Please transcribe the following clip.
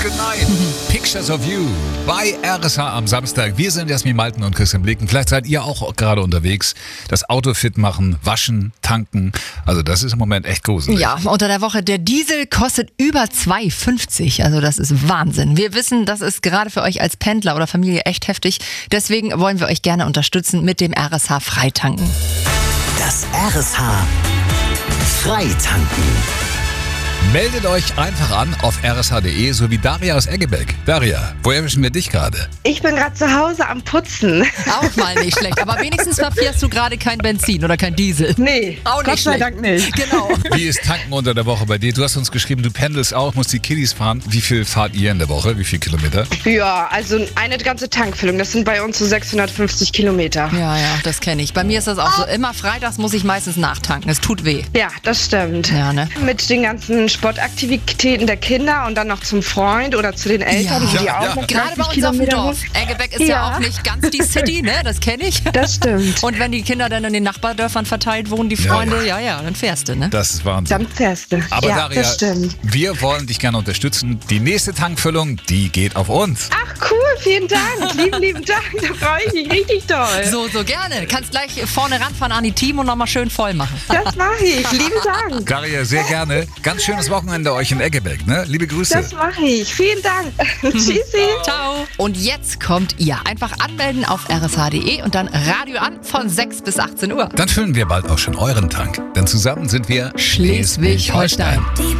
Night. Pictures of You bei RSH am Samstag. Wir sind Jasmin Malten und Christian Blicken. Vielleicht seid ihr auch gerade unterwegs. Das Auto fit machen, waschen, tanken. Also das ist im Moment echt gruselig. Ja, unter der Woche. Der Diesel kostet über 2,50. Also das ist Wahnsinn. Wir wissen, das ist gerade für euch als Pendler oder Familie echt heftig. Deswegen wollen wir euch gerne unterstützen mit dem RSH Freitanken. Das RSH Freitanken. Meldet euch einfach an auf rsh.de, so wie Daria aus Eggebeck. Daria, wo erwischen wir dich gerade? Ich bin gerade zu Hause am Putzen. Auch mal nicht schlecht. Aber wenigstens verfährst du gerade kein Benzin oder kein Diesel. Nee, Auch nicht Gott sei schlecht. Dank nicht. Genau. Wie ist Tanken unter der Woche bei dir? Du hast uns geschrieben, du pendelst auch, musst die Kiddies fahren. Wie viel fahrt ihr in der Woche? Wie viele Kilometer? Ja, also eine ganze Tankfüllung, das sind bei uns so 650 Kilometer. Ja, das kenne ich. Bei mir ist das auch so. Immer freitags muss ich meistens nachtanken. Es tut weh. Ja, das stimmt. Ja, ne? Mit den ganzen Sportaktivitäten der Kinder und dann noch zum Freund oder zu den Eltern, die Ja, auch ja. noch Gerade bei 30 uns auf dem Kilometer Dorf. muss. Eggebeck ist ja auch nicht ganz die City, ne? Das kenne ich. Das stimmt. Und wenn die Kinder dann in den Nachbardörfern verteilt wohnen, die Freunde, ja, dann fährst du, ne? Das ist Wahnsinn. Dann fährst du. Aber ja, Daria, das stimmt. wir wollen dich gerne unterstützen. Die nächste Tankfüllung, die geht auf uns. Ach cool, vielen Dank. Lieben Dank, da freue ich mich richtig doll. So gerne. Kannst gleich vorne ranfahren an die Team und nochmal schön voll machen. Das mache ich. Lieben Dank. Daria, sehr gerne. Ganz schönes Wochenende euch in Eggebeck, ne? Liebe Grüße. Das mache ich. Vielen Dank. Tschüssi. Ciao. Und jetzt kommt ihr. Einfach anmelden auf rsh.de und dann Radio an von 6 bis 18 Uhr. Dann füllen wir bald auch schon euren Tank. Denn zusammen sind wir Schleswig-Holstein.